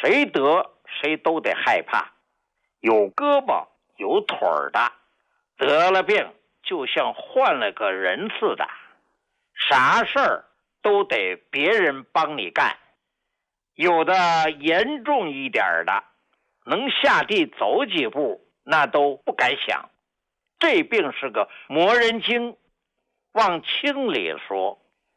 谁得谁都得害怕。有胳膊有腿儿的，得了病就像换了个人似的，啥事儿都得别人帮你干。有的严重一点的，能下地走几步那都不敢想。这病是个磨人精，往轻里说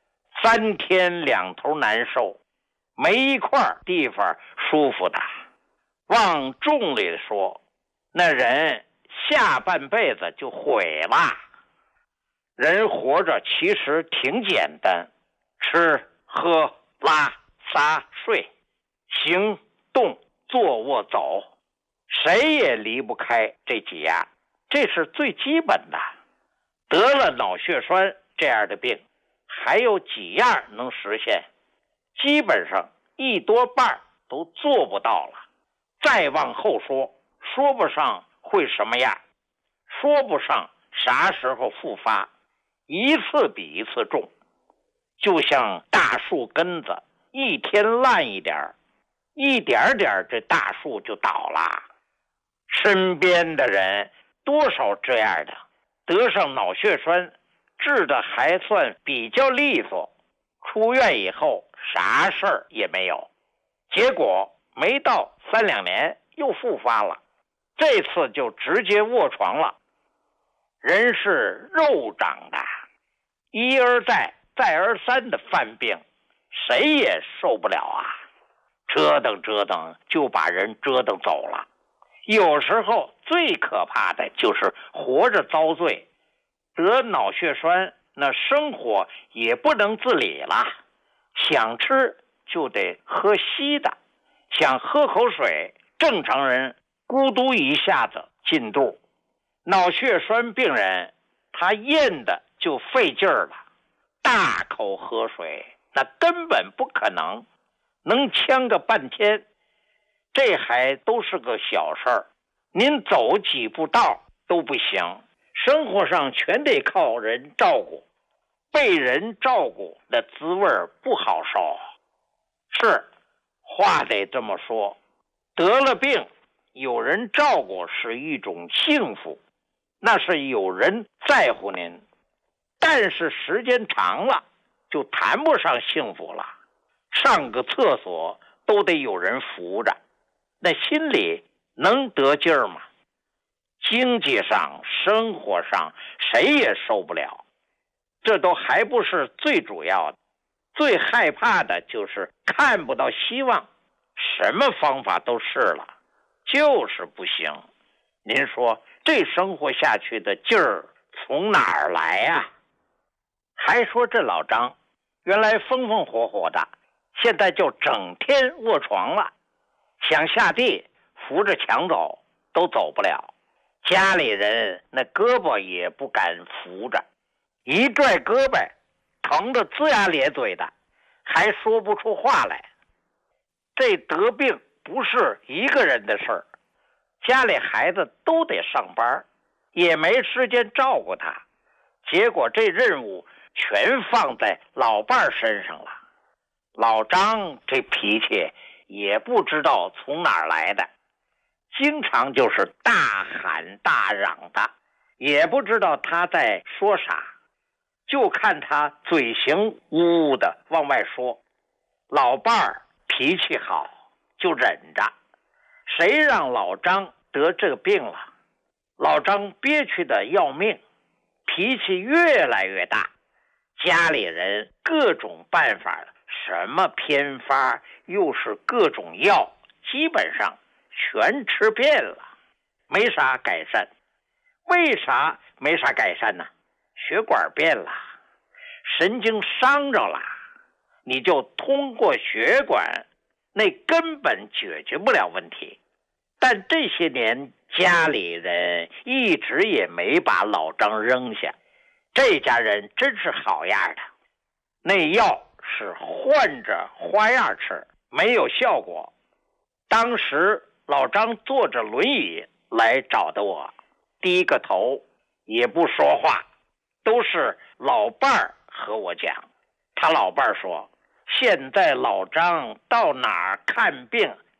，3天2头难受，没一块地方舒服的。往重里说，那人下半辈子就毁了。人活着其实挺简单，吃喝拉撒睡，行动坐卧走，谁也离不开这几样，这是最基本的。得了脑血栓这样的病，还有几样能实现，基本上一多半都做不到了。再往后说，说不上会什么样，说不上啥时候复发，一次比一次重。就像大树根子，一天烂一点，一点点这大树就倒了。身边的人多少这样的，得上脑血栓，治的还算比较利索，出院以后啥事儿也没有，结果没到3、2年又复发了，这次就直接卧床了。人是肉长的，一而再再而三的犯病，谁也受不了啊，折腾折腾就把人折腾走了。有时候最可怕的就是活着遭罪，得脑血栓那生活也不能自理了，想吃就得喝稀的，想喝口水，正常人咕嘟一下子进肚。脑血栓病人他咽的就费劲儿了，大口喝水那根本不可能，能呛个半天。这还都是个小事儿，您走几步道都不行，生活上全得靠人照顾，被人照顾的滋味不好受。是，话得这么说，得了病有人照顾是一种幸福，那是有人在乎您，但是时间长了就谈不上幸福了。上个厕所都得有人扶着，那心里能得劲儿吗？经济上生活上谁也受不了，这都还不是最主要的，最害怕的就是看不到希望，什么方法都试了，就是不行。您说这生活下去的劲儿从哪儿来呀？还说这老张原来风风火火的，现在就整天卧床了，想下地扶着墙走都走不了，家里人那胳膊也不敢扶着，一拽胳膊疼得龇牙咧嘴的，还说不出话来。这得病不是一个人的事儿，家里孩子都得上班，也没时间照顾他，结果这任务全放在老伴身上了。老张这脾气也不知道从哪儿来的，经常就是大喊大嚷的，也不知道他在说啥，就看他嘴型呜呜的往外说。老伴儿脾气好就忍着，谁让老张得这个病了，老张憋屈的要命，脾气越来越大，家里人各种办法，什么偏方又是各种药，基本上全吃遍了，没啥改善。为啥没啥改善呢？血管变了，神经伤着了，你就通过血管，那根本解决不了问题。但这些年家里人一直也没把老张扔下，这家人真是好样的。那药是换着花样吃，没有效果。当时老张坐着轮椅来找的我，低个头也不说话，都是老伴儿和我讲。他老伴儿说，现在老张到哪儿看病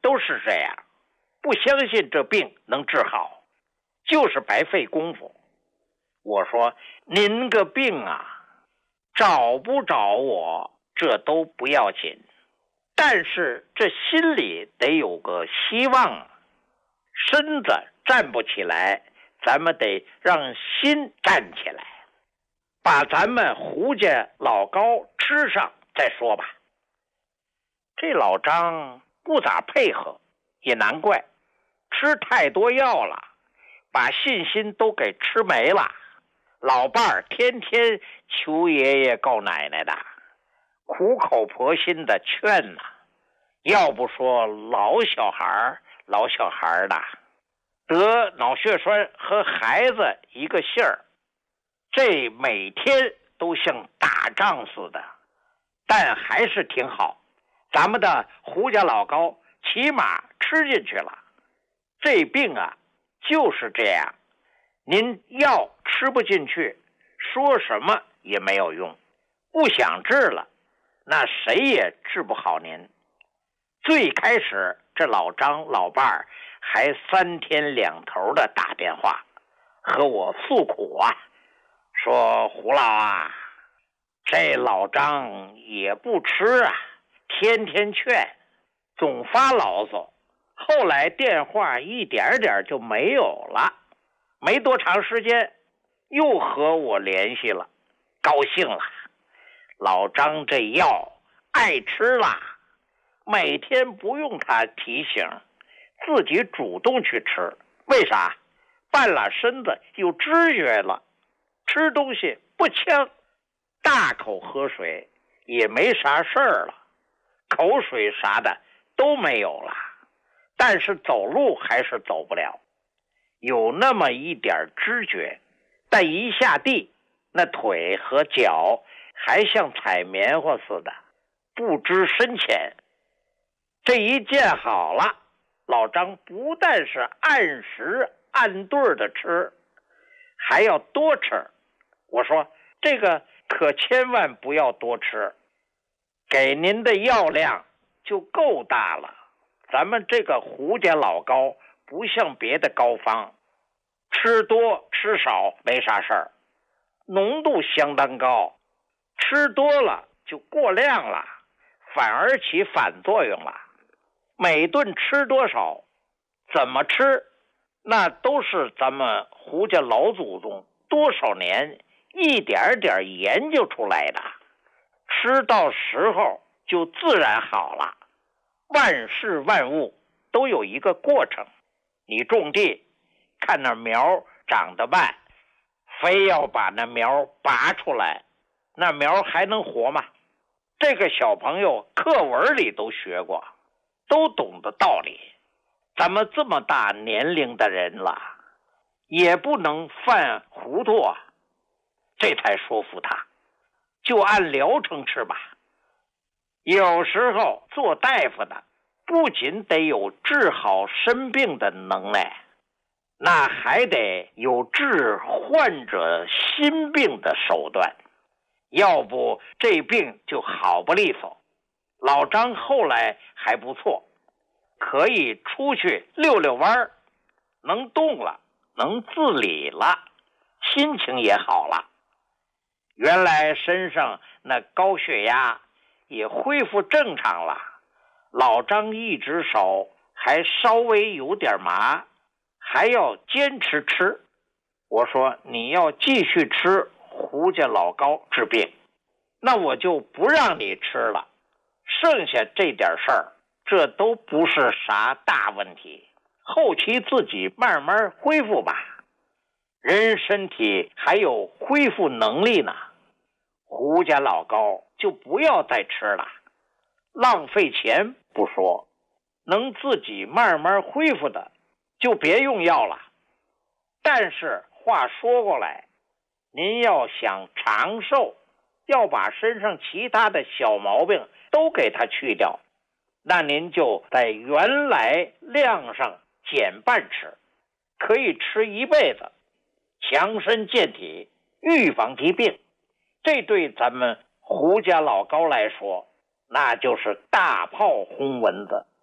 都是这样，不相信这病能治好，就是白费功夫。我说您个病啊，找不着我这都不要紧，但是这心里得有个希望，身子站不起来，咱们得让心站起来，把咱们胡家老高吃上再说吧。这老张不咋配合，也难怪，吃太多药了，把信心都给吃没了。老伴儿天天求爷爷告奶奶的，苦口婆心的劝呐，要不说老小孩的得脑血栓和孩子一个姓儿，这每天都像打仗似的，但还是挺好。咱们的胡家老高起码吃进去了。这病啊就是这样，您药吃不进去，说什么也没有用，不想治了，那谁也治不好您。最开始这老张老伴儿还3天2头的打电话和我诉苦啊，说胡老啊，这老张也不吃啊，天天劝，总发牢骚。后来电话一点点就没有了，没多长时间又和我联系了，高兴了。老张这药爱吃了，每天不用他提醒，自己主动去吃。为啥？半拉身子有知觉了，吃东西不呛，大口喝水也没啥事儿了，口水啥的都没有了，但是走路还是走不了，有那么一点知觉，但一下地，那腿和脚还像踩棉花似的，不知深浅。这一见好了，老张不但是按时按对的吃，还要多吃。我说这个可千万不要多吃，给您的药量就够大了。咱们这个胡家老高不像别的膏方，吃多吃少没啥事儿，浓度相当高，吃多了就过量了，反而起反作用了。每顿吃多少，怎么吃，那都是咱们胡家老祖宗多少年一点点研究出来的，吃到时候就自然好了。万事万物都有一个过程，你种地看那苗长得慢，非要把那苗拔出来，那苗还能活吗？这个小朋友课文里都学过，都懂得道理。咱们这么大年龄的人了，也不能犯糊涂啊。这才说服他，就按疗程吃吧。有时候做大夫的不仅得有治好生病的能耐，那还得有治患者心病的手段，要不这病就好不利索。老张后来还不错，可以出去溜溜弯，能动了，能自理了，心情也好了。原来身上那高血压也恢复正常了，老张一只手还稍微有点麻，还要坚持吃。我说你要继续吃胡家老高治病，那我就不让你吃了，剩下这点事儿，这都不是啥大问题，后期自己慢慢恢复吧。人身体还有恢复能力呢，胡家老高就不要再吃了，浪费钱不说，能自己慢慢恢复的就别用药了。但是话说过来，您要想长寿，要把身上其他的小毛病都给它去掉，那您就在原来量上减半吃，可以吃一辈子，强身健体，预防疾病。这对咱们胡家老高来说，那就是大炮轰蚊子，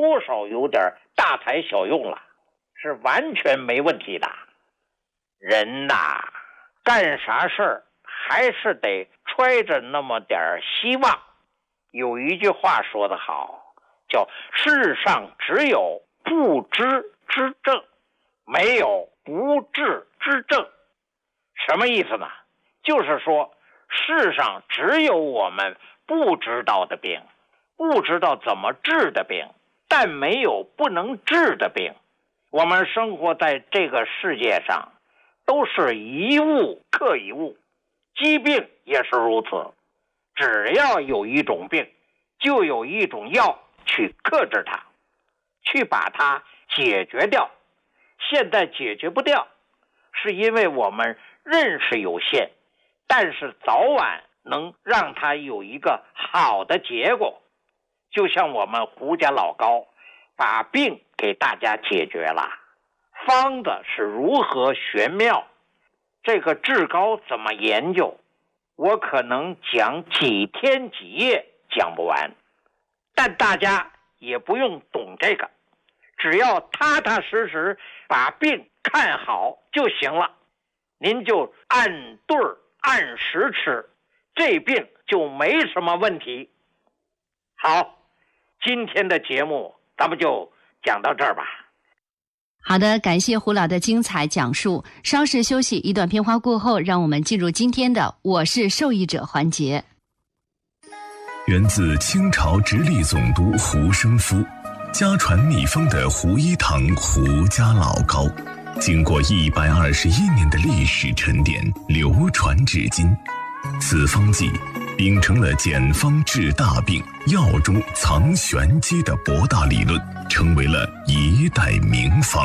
多少有点大材小用了，是完全没问题的。人呐，干啥事儿还是得揣着那么点希望。有一句话说得好，叫世上只有不知之症，没有不治之症。什么意思呢？就是说世上只有我们不知道的病，不知道怎么治的病，但没有不能治的病。我们生活在这个世界上，都是一物克一物，疾病也是如此。只要有一种病，就有一种药去克制它，去把它解决掉。现在解决不掉，是因为我们认识有限，但是早晚能让它有一个好的结果。就像我们胡家老高把病给大家解决了，方子是如何玄妙，这个治高怎么研究，我可能讲几天几夜讲不完，但大家也不用懂这个，只要踏踏实实把病看好就行了。您就按对儿按时吃，这病就没什么问题。好，今天的节目咱们就讲到这儿吧。 好的，感谢胡老的精彩讲述。稍事休息，一段片花过后，让我们进入今天的我是受益者环节。 源自清朝直隶总督胡生夫，家传秘方的胡一堂胡家老膏，经过121年的历史沉淀，流传至今。此方剂秉承了简方治大病、药中藏玄机的博大理论，成为了一代名方。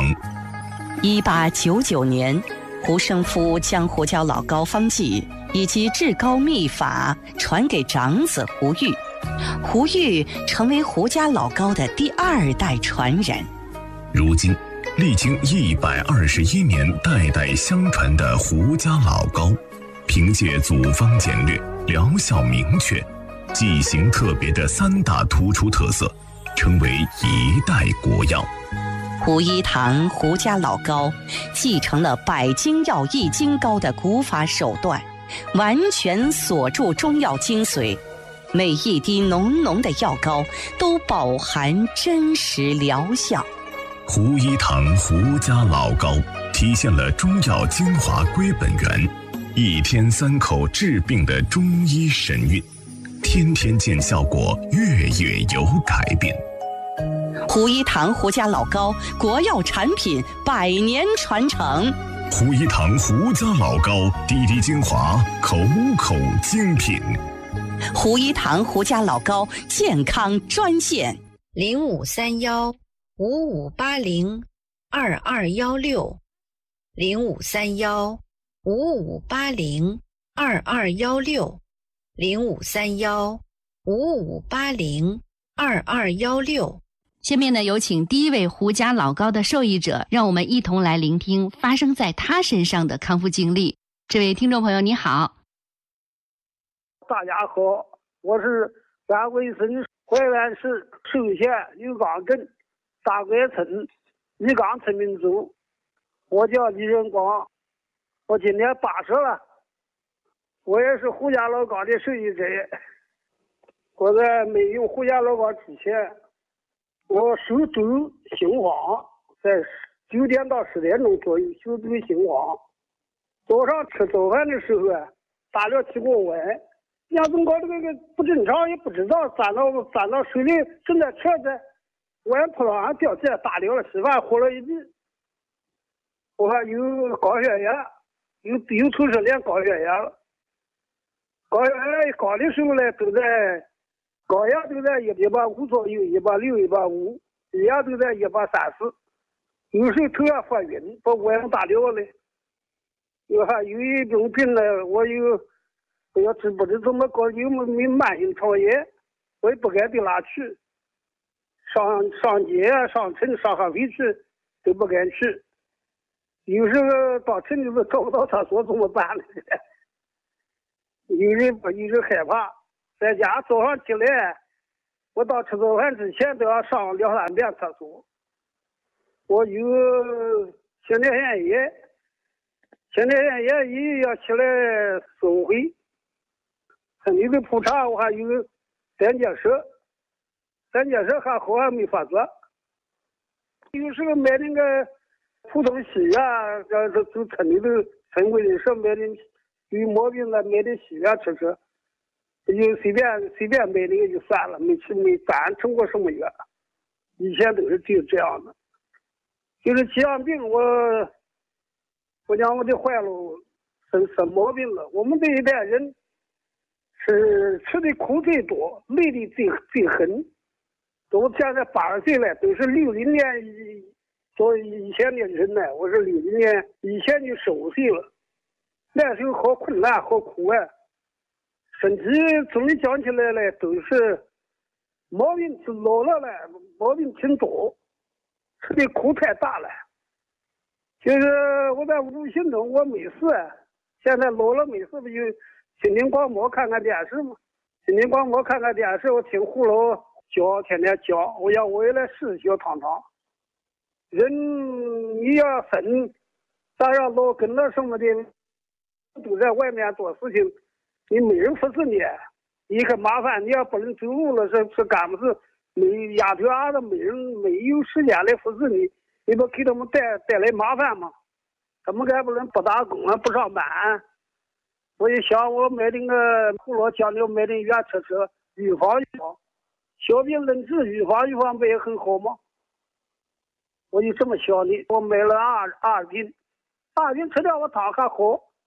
1899年，胡生夫将胡椒老膏方剂以及治膏秘法传给长子胡玉，胡玉成为胡家老膏的第2代传人。 如今历经121年代代相传的胡家老膏，凭借组方简略、疗效明确、剂型特别的3大突出特色，成为一代国药。 胡一堂胡家老膏继承了百精药易筋膏的古法手段，完全锁住中药精髓，每一滴浓浓的药膏都饱含真实疗效。 胡一堂胡家老膏体现了中药精华归本源，1天3口治病的中医神韵，天天见效果，月月有改变。 胡一堂胡家老膏国药产品100年传承。 胡一堂胡家老膏滴滴精华，口口精品。 胡一堂胡家老膏健康专线 0531-5580-2216，0531-5580-2216。下面呢，有请第一位胡家老膏的受益者，让我们一同来聆听发生在他身上的康复经历。这位听众朋友你好。 大家好，我是安徽省怀远市寿县刘岗镇大拐村李岗村民族，我叫李仁光，我今年80了，我也是胡家老膏的受益者。我在没用胡家老膏之前，我手抖心慌，在9点到10点钟左右手抖心慌。早上吃早饭的时候打了体温问，杨总搞这个不正常，也不知道站到水里正在车在碗扑上掉下打了吃饭喝了一地。我还有高血压，有头是连高血压了。高血压高的时候呢，都在高压都在150左右，160、150，低压都在130。有时候头也发晕，把碗打了嘞。还有一种病呢，我也不知怎么搞，有没慢性肠炎，我也不敢到哪去，上街上城上下回去都不敢去。有时候到城里头找不到厕所怎么办呢？有人害怕，在家早上起来， 我到吃早饭之前都要上2-3遍厕所。我有前列腺炎，前列腺炎一要起来4-5回。身体的普查我还有胆结石，胆结石还好还没发作。有时候买那个普通西药，就村里头村规的说买的有毛病了买点西药吃，就随便买那个就算了，没反成过什么药。以前都是这样的。就是这样病，我讲我的坏了，生毛病了。我们这一代人是吃的苦最多，累的最狠。都现在80岁了，都是60年做以前的人呢。我是60年以前就15岁了，那时候好困难，好苦啊。身体怎么讲起来了，都是毛病老了了，毛病挺多，吃的苦太大了。就是我在无形中我没事，现在老了没事不就心情广播看看电视吗？心情广播看看电视，我听胡老教，天天教，我也来试小尝尝。人你要分，咱要老跟了什么的，都在外面做事情，你没人服侍你，你可麻烦。你要不能走路了，是干不是没丫头伢子，没有时间来服侍你，你不给他们带来麻烦吗？他们还不能不打工啊，不上班。我一想，我买那个胡老讲究买点药吃，预防，小病能治，预防不也很好吗？我就这么想的。我买了二瓶吃掉我汤还好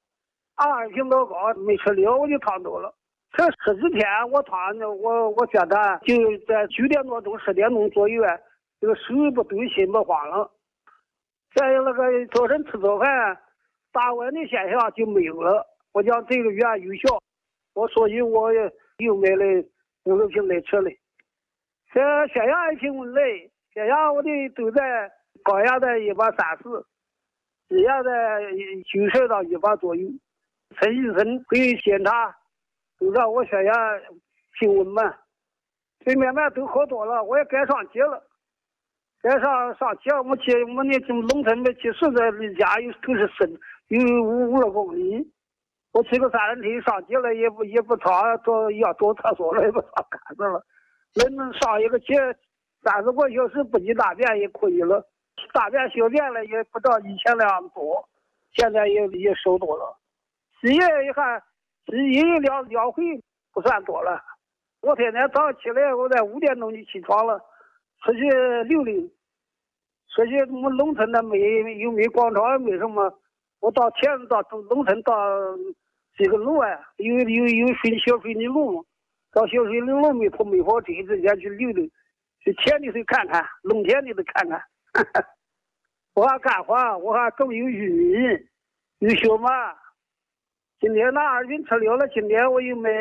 ，2瓶老高没吃了我就躺倒了。这10几天我躺着，我觉得就在9点多钟10点钟左右，这个手不抖心不慌了。再有那个早晨吃早饭打完的现象就没有了。我讲这个药有效，所以我又买了5-6瓶来吃了。这血压一瓶稳来，血压我的都在高压在134，低压在90到100左右。陈医生会检查，都让我血压平稳嘛。这慢慢都好多了，我也该上街了。该上街，我那农村的去实在离家都是深，有5-6公里。我骑个3轮车上街了，也不常要走厕所了，也不常干着了。人能上一个街30个小时不挤大便也可以了，大便小便了也不照以前那样多，现在也少多了。洗液一看，洗液2回不算多了。我天天早上起来，我在5点钟就起床了，出去溜溜，出去我们农村的又没广场，没什么。我到农村到几个路啊，有小水泥路，到小水泥路没跑车之前去溜溜，去田里头看看，农田里头看看。我还干活，我还种有玉米，有小麦。今天那2瓶吃了，今天我又买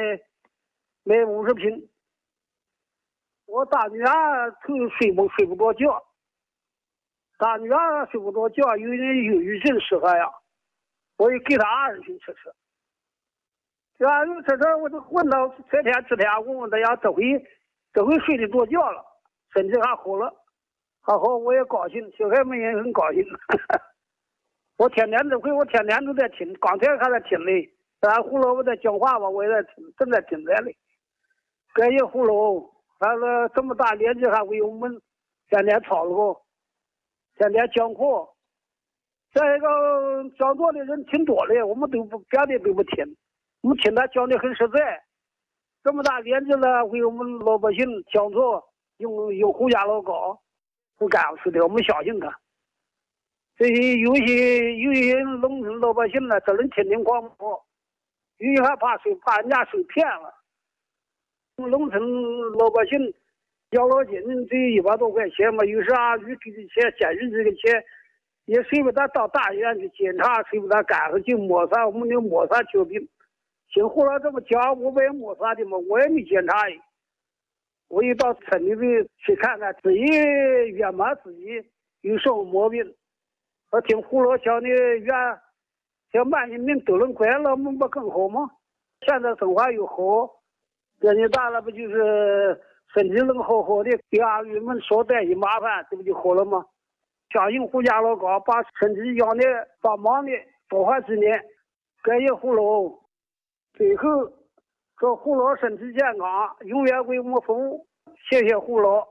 50瓶。我大女儿睡不着觉，大女儿睡不着觉，有点忧郁症适合呀。我也给她20瓶吃。这20瓶吃，我就问到这天之天，我问他呀，这回睡得着觉了，身体还好了，还好我也高兴，小孩们也很高兴。我天天都在听，刚才还在听嘞。咱胡老我在讲话吧，我也在听，正在听着嘞。感谢胡老，他说这么大年纪还为我们天天操劳，天天讲课。再一个讲座的人挺多的，我们别的都不听，我们听他讲的很实在。这么大年纪了，为我们老百姓讲座，用胡家老高，不干事的，我们相信他。这些有些农村老百姓呢，只能听广播，有些还怕人家受骗了。农村老百姓养老金这100多块钱嘛，有时啊给的钱减去这个钱，也谁不得到大医院去检查，谁不得赶上就抹杀，我们就抹杀交病。听胡老这么讲，我不也抹杀的嘛，我也没检查。我一到村里头去看看，自己约摸自己有什么毛病。我听胡老讲的药，像慢性病都能管了，我们不更好吗？现在生活又好，年纪大了不就是身体能好好的，给俺人们少带些麻烦，这不就好了吗？相信胡家老高把身体养的帮忙的多花几年，感谢胡老，最后祝胡老身体健康，永远为我们服务。谢谢胡老。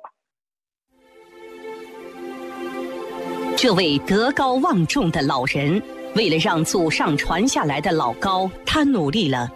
这位德高望重的老人，为了让祖上传下来的老高，他努力了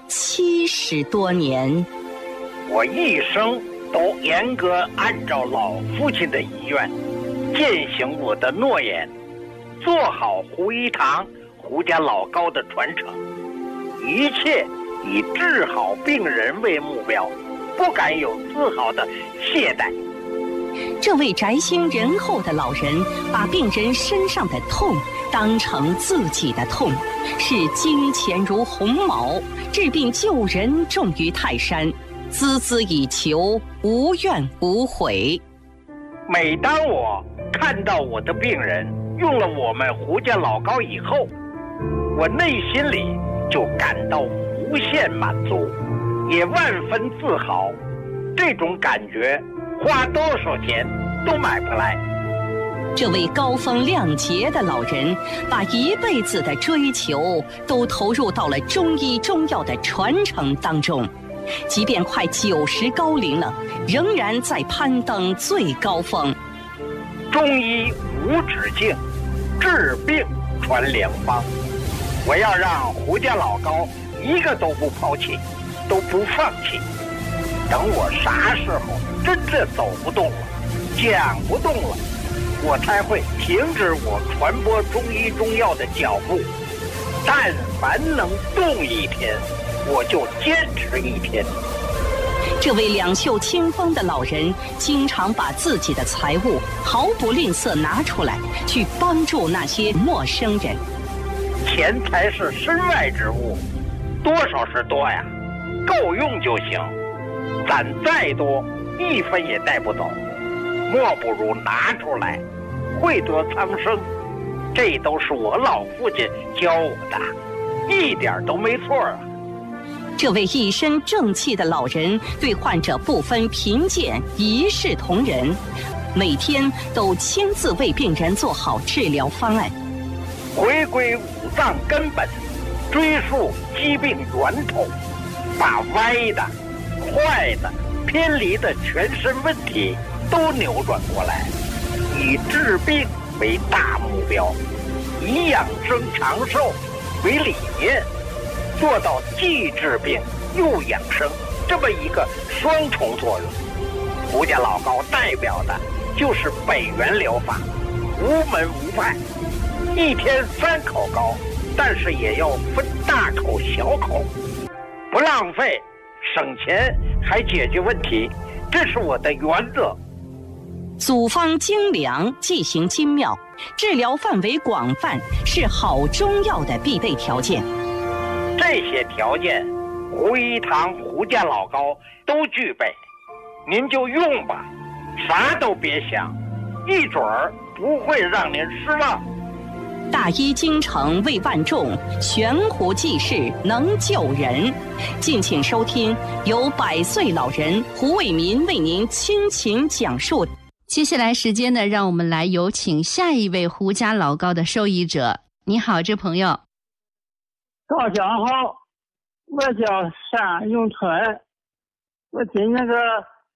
70多年。 我一生都严格按照老父亲的遗愿，践行我的诺言，做好胡一堂胡家老高的传承，一切以治好病人为目标，不敢有丝毫的懈怠。 这位宅心仁厚的老人，把病人身上的痛当成自己的痛，视金钱如鸿毛，治病救人重于泰山，孜孜以求，无怨无悔。 每当我看到我的病人用了我们胡家老高以后，我内心里就感到无限满足，也万分自豪。这种感觉花多少钱都买不来。 这位高风亮节的老人，把一辈子的追求都投入到了中医中药的传承当中，即便快90高龄了，仍然在攀登最高峰。 中医无止境，治病传良方。我要让胡家老高一个都不抛弃，都不放弃。等我啥时候真正走不动了，讲不动了，我才会停止我传播中医中药的脚步。但凡能动一天，我就坚持一天。 这位两袖清风的老人，经常把自己的财物毫不吝啬拿出来，去帮助那些陌生人。 钱财是身外之物，多少是多呀，够用就行。攒再多，一分也带不走，莫不如拿出来，惠得苍生。这都是我老父亲教我的，一点都没错啊。 这位一身正气的老人，对患者不分贫贱，一视同仁，每天都亲自为病人做好治疗方案。 回归五脏根本，追溯疾病源头，把歪的、坏的、偏离的全身问题都扭转过来，以治病为大目标，以养生长寿为理念，做到既治病又养生这么一个双重作用。胡家老高代表的就是北元疗法，无门无派，一天3口膏，但是也要分大口小口，不浪费，省钱还解决问题，这是我的原则。 组方精良，剂型精妙，治疗范围广泛，是好中药的必备条件。 这些条件，胡一堂胡家老高都具备，您就用吧，啥都别想，一准儿不会让您失望。 大医精诚为万众，悬壶济世能救人。敬请收听由100岁老人胡伟民为您倾情讲述。 接下来时间呢，让我们来有请下一位胡家老高的受益者。你好，这朋友。 大家好，我叫单永春，我今年个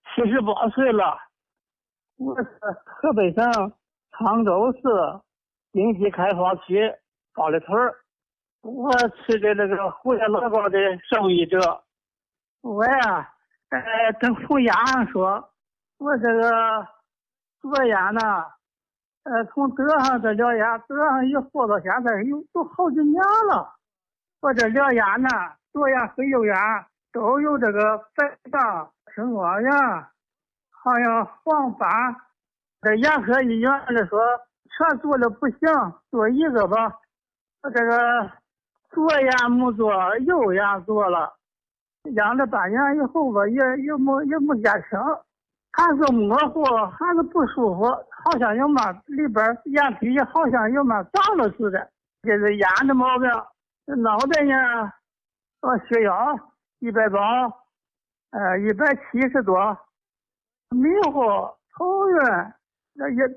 78岁了，我是河北省沧州市经济开发区高丽屯，我是这个胡家老高的受益者。我呀，跟胡家说，我这个左眼呢，从得上这两眼，得上以后到现在有好几年了。我这两眼呢，左眼和右眼都有这个白障、青光眼，好像黄斑。这眼科医院的说全做了不行，做一个吧。我这个左眼没做，右眼做了，养了半年以后吧，也没见成，还是模糊，还是不舒服，好像有嘛里边眼皮好像有嘛长了似的，这是眼的毛病。脑袋呢，血压100高，170多， 明火桃园那也